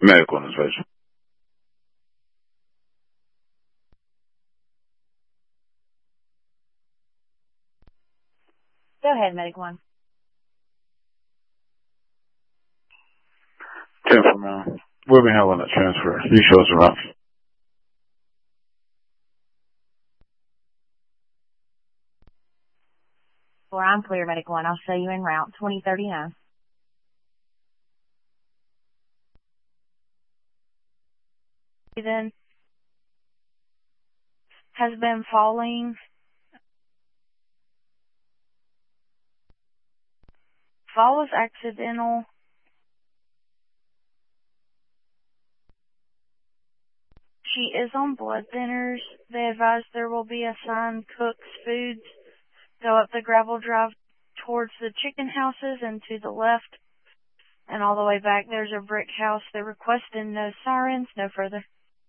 Medical inspection. Go ahead, Medic 1. 10-4, ma'am. We'll be handling that transfer. You show us around. Or I'm clear, Medic 1. I'll show you en route, 2039. Then has been falling. Fall was accidental. She is on blood thinners. They advise there will be a sign, Cook's Foods. Go up the gravel drive towards the chicken houses and to the left. And all the way back, there's a brick house. They're requesting no sirens, no further.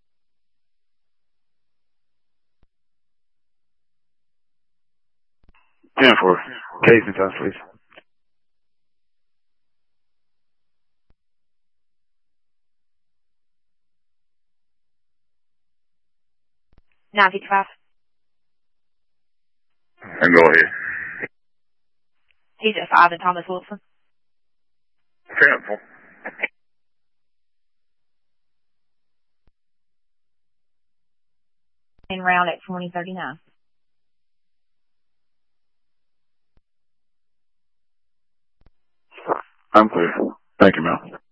For case and test, please. Now 55. And go ahead. He's at 5 and Thomas Wilson. 10-4. En route at 2039. I'm clear. Thank you, ma'am.